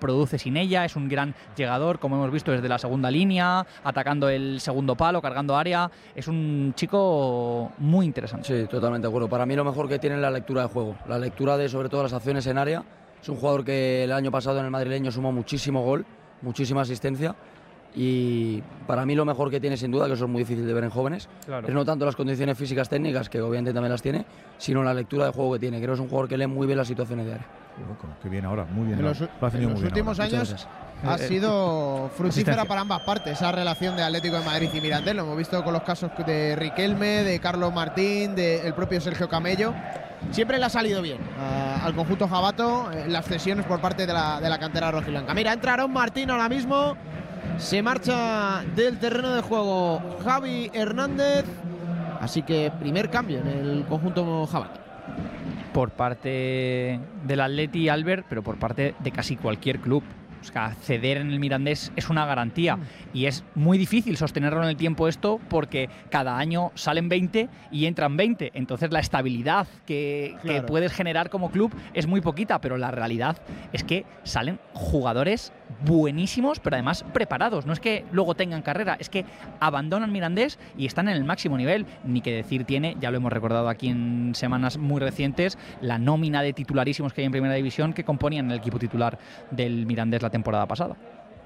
produce sin ella, es un gran llegador, como hemos visto desde la segunda línea, atacando el segundo palo, cargando área. Es un chico muy interesante. Sí, totalmente de acuerdo. Para mí lo mejor que tiene es la lectura de juego, la lectura de sobre todo las acciones en área. Es un jugador que el año pasado en el madrileño sumó muchísimo gol, muchísima asistencia. Y para mí lo mejor que tiene sin duda, que eso es muy difícil de ver en jóvenes, Claro. es no tanto las condiciones físicas técnicas, que obviamente también las tiene, sino la lectura de juego que tiene. Creo que es un jugador que lee muy bien las situaciones de área. Qué bien ahora, muy bien. En los, Lo ha tenido en los muy bien últimos ahora. años ha sido fructífera para ambas partes esa relación de Atlético de Madrid y Mirandés. Lo hemos visto con los casos de Riquelme, de Carlos Martín, del propio Sergio Camello. Siempre le ha salido bien al conjunto jabato las cesiones por parte de la cantera rojiblanca. Mira, entra Aaron Martín ahora mismo. Se marcha del terreno de juego Javi Hernández. Así que primer cambio en el conjunto jabato. Por parte del Atleti, Albert, pero por parte de casi cualquier club. O sea, ceder en el Mirandés es una garantía y es muy difícil sostenerlo en el tiempo esto porque cada año salen 20 y entran 20. Entonces la estabilidad que puedes generar como club es muy poquita, pero la realidad es que salen jugadores buenísimos, pero además preparados. No es que luego tengan carrera, es que abandonan Mirandés y están en el máximo nivel. Ni que decir tiene, ya lo hemos recordado aquí en semanas muy recientes, la nómina de titularísimos que hay en Primera División que componían el equipo titular del Mirandés la temporada pasada.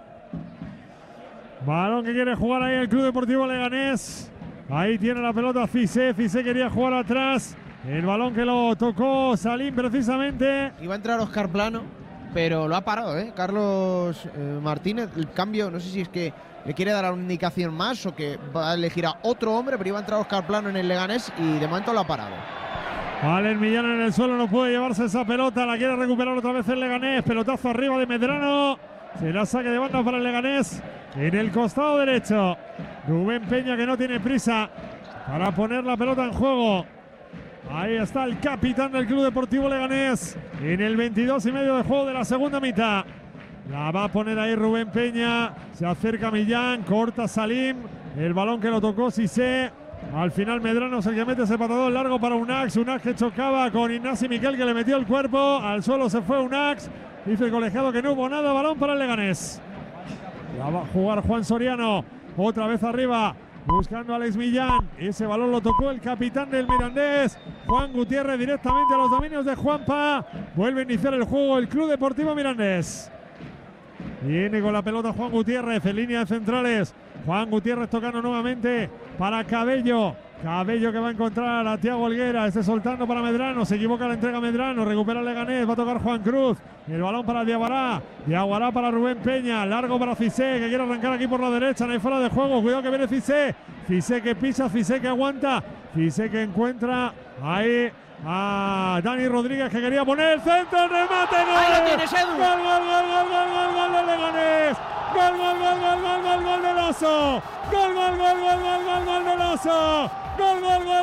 Balón que quiere jugar ahí el Club Deportivo Leganés. Ahí tiene la pelota Cissé. Cissé quería jugar atrás. El balón que lo tocó Salim precisamente. Iba a entrar Óscar Plano, pero lo ha parado, Carlos Martínez. El cambio, no sé si es que le quiere dar una indicación más o que va a elegir a otro hombre, pero iba a entrar Óscar Plano en el Leganés y de momento lo ha parado. Alex Millán en el suelo, no puede llevarse esa pelota, la quiere recuperar otra vez el Leganés, pelotazo arriba de Medrano, será saque de banda para el Leganés, en el costado derecho, Rubén Peña que no tiene prisa para poner la pelota en juego, ahí está el capitán del Club Deportivo Leganés, en el 22,5 de juego de la segunda mitad, la va a poner ahí Rubén Peña, se acerca Millán, corta Salim, el balón que lo tocó Cissé. Al final Medrano es el que mete ese patadón largo para Unax que chocaba con Ignasi Miquel que le metió el cuerpo, al suelo se fue Unax, dice el colegiado que no hubo nada, balón para el Leganés. La va a jugar Juan Soriano, otra vez arriba, buscando a Alex Millán, ese balón lo tocó el capitán del Mirandés, Juan Gutiérrez directamente a los dominios de Juanpa, vuelve a iniciar el juego el Club Deportivo Mirandés. Viene con la pelota Juan Gutiérrez en línea de centrales. Juan Gutiérrez tocando nuevamente para Cabello. Cabello que va a encontrar a Thiago Olguera. Soltando para Medrano. Se equivoca la entrega Medrano. Recupera Leganés. Va a tocar Juan Cruz. El balón para Diaguará. Diaguará para Rubén Peña. Largo para Cissé que quiere arrancar aquí por la derecha. No hay fuera de juego. Cuidado que viene Cissé. Cissé que pisa. Cissé que aguanta. Cissé que encuentra ahí a Dani Rodríguez que quería poner el centro, el remate, gol. Ahí lo tienes, Edu. Gol del Leganés. Gol del Oso. Gol del Oso. Gol.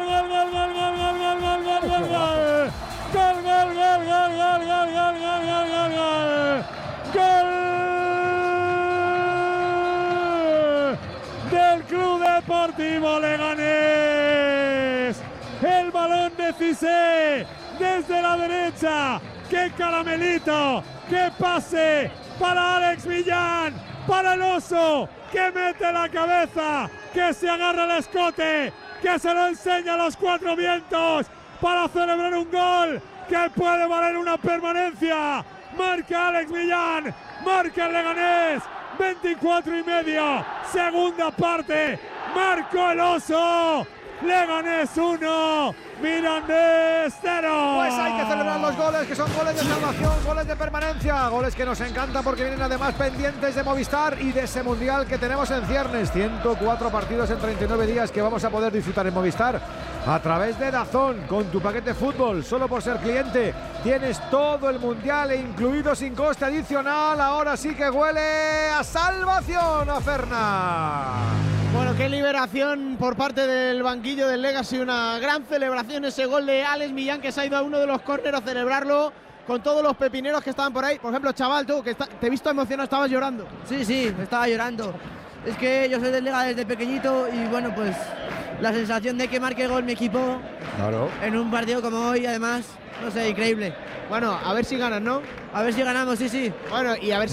Del Club Deportivo Leganés. El balón de Cissé desde la derecha. ¡Qué caramelito! ¡Qué pase para Alex Millán! Para el Oso, que mete la cabeza, que se agarra el escote, que se lo enseña a los cuatro vientos para celebrar un gol que puede valer una permanencia. Marca Alex Millán, marca el Leganés, 24,5, segunda parte, marcó el Oso. Leganés 1, Mirandés 0. Pues hay que celebrar los goles, que son goles de salvación, goles de permanencia, goles que nos encantan porque vienen además pendientes de Movistar y de ese mundial que tenemos en ciernes. 104 partidos en 39 días que vamos a poder disfrutar en Movistar a través de DAZN con tu paquete fútbol. Solo por ser cliente tienes todo el mundial incluido sin coste adicional. Ahora sí que huele a salvación, a Ferna. Bueno, qué liberación por parte del banquillo del Legacy, una gran celebración ese gol de Alex Millán que se ha ido a uno de los córneres a celebrarlo con todos los pepineros que estaban por ahí. Por ejemplo, chaval, tú que te he visto emocionado, estabas llorando. Sí, estaba llorando. Es que yo soy del Lega desde pequeñito y bueno, pues la sensación de que marque gol mi equipo en un partido como hoy, además, no sé, increíble. Bueno, a ver si ganas, ¿no? A ver si ganamos, sí. Bueno, y a ver